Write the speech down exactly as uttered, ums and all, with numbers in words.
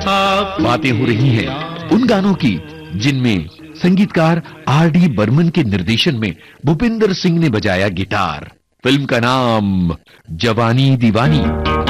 बातें हो रही हैं उन गानों की जिनमें संगीतकार आर डी बर्मन के निर्देशन में भूपिंदर सिंह ने बजाया गिटार। फिल्म का नाम जवानी दीवानी।